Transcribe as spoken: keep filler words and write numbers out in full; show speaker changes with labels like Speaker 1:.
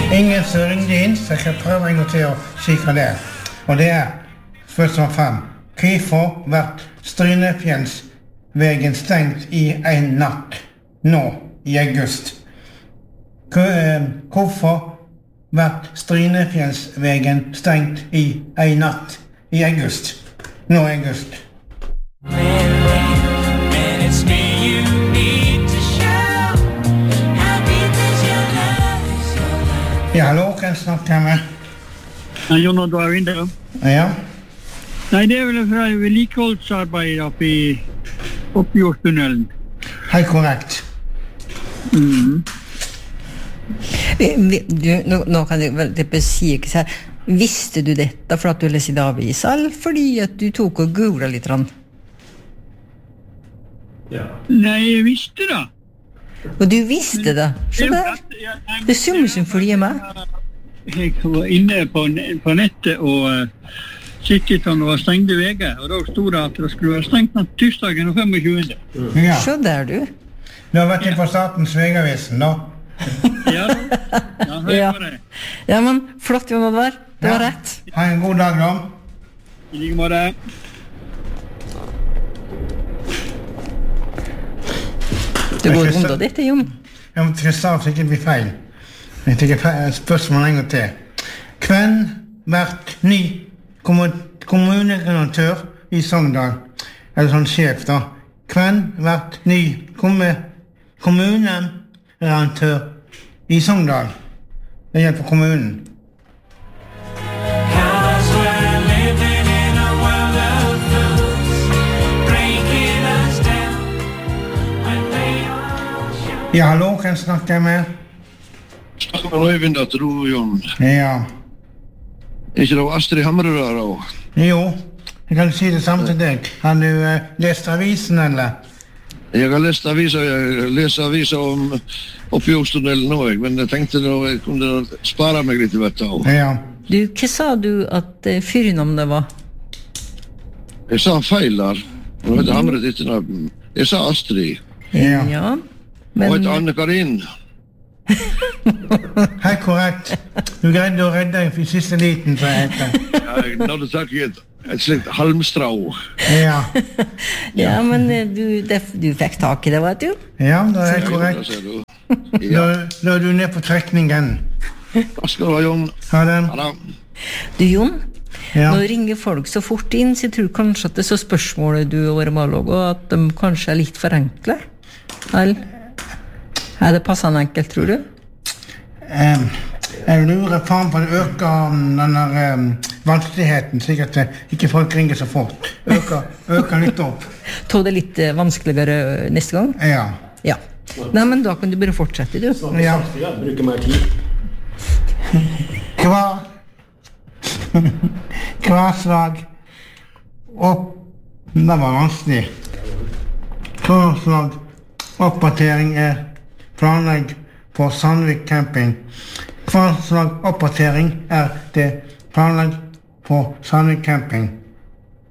Speaker 1: Ingen som ringde inn, så jeg kan prøve en gang til å si hva det er. Og det er spørsmål fem. Hvorfor vært Strynefjellsvegen stengt i en natt nå i august? Hvorfor vært Strynefjellsvegen stengt i en natt i august? Nå i august. Ja, hallo, kan jeg snakke her med?
Speaker 2: Ja, Jon og Dag Vinde.
Speaker 1: Ja.
Speaker 2: Nei, det er vel fra vedlikeholdsarbeid oppe i Oppjordstunnelen.
Speaker 1: Helt korrekt.
Speaker 2: Mhm.
Speaker 3: Du, nå, nå kan du vel det si ikke så her. Visste du dette for at du leste i avisa, eller fordi at du tok og googlet litt?
Speaker 2: Ja. Nei, jeg visste det.
Speaker 3: Og du visste det? Så der. Det er som som følger med.
Speaker 2: Jeg var inne på, på nettet og uh, sikket om det var stengte veger, og da stod det at det skulle være stengt den tirsdagen og femogtjuende.
Speaker 1: Ja.
Speaker 3: Så der du.
Speaker 1: Du har vært inn på Statens Vegavesen, da?
Speaker 2: Ja, ja, hør
Speaker 3: ja.
Speaker 2: på det.
Speaker 3: Ja, men flott, Jon Oddvar. Det var rett.
Speaker 1: Ha en god dag, da.
Speaker 2: I like måte.
Speaker 3: Det går rundt av dette, Jon.
Speaker 1: Jeg må til sa så ikke blir feil. Jeg tenker feil, spørsmål en gang til. Hvem vært ny kommuneredaktør i Sogndal? Eller sånn sjef, da. Hvem vært ny kommuneredaktør i Sogndal? Det hjelper kommunen. Ja, hallo, kan jeg snakke med?
Speaker 4: Snakker med Øyvind til du, Jon.
Speaker 1: Ja.
Speaker 4: Er ikke det Astrid Hamrøra da?
Speaker 1: Jo, jeg kan si det samme til deg. Har du uh, lest avisen, eller?
Speaker 4: Jeg har lest aviser, jeg leser aviser om Oppjordstunnelen nå, men jeg tenkte da jeg kunne spare meg litt i hvert fall.
Speaker 1: Ja.
Speaker 3: Du, hva sa du at uh, fyrnavnet var?
Speaker 4: Jeg sa feil der. Nå heter Hamret etter navn. Jeg sa Astrid.
Speaker 1: Ja.
Speaker 3: Ja.
Speaker 4: Men... Og heter Anne-Karin.
Speaker 1: Helt korrekt. Du greide å redde deg for siste liten, så jeg heter.
Speaker 4: Ja, jeg nådde tak i et, et slikt halmstrå.
Speaker 1: Ja.
Speaker 3: Ja, men du, det, du fikk tak i det, vet du?
Speaker 1: Ja, det er helt korrekt. Da, da er du ned på trekningen.
Speaker 4: Hva skal du ha, Jon?
Speaker 1: Ha det.
Speaker 4: Ha det.
Speaker 3: Du, Jon,
Speaker 1: ja.
Speaker 3: Nå ringer folk så fort inn, så jeg tror kanskje at det er så spørsmålet du og Malog, og at de kanskje er litt for enkle. Eller? Er det passende enkelt, tror du?
Speaker 1: Um, jeg lurer faen på at det øker denne um, vanskeligheten, slik at ikke folk ringer så fort. Øker, øker litt opp.
Speaker 3: Tog det litt uh, vanskeligere neste gang?
Speaker 1: Ja.
Speaker 3: Ja. Nei, men da kan du bare fortsette, du.
Speaker 1: Ja.
Speaker 5: Bruker mer tid.
Speaker 1: Hva? Hva slag opp... Det var vanskelig. Hva slag oppdatering er planlegg for Sandvik camping. Hva slag oppdatering er det planlegg for Sandvik camping?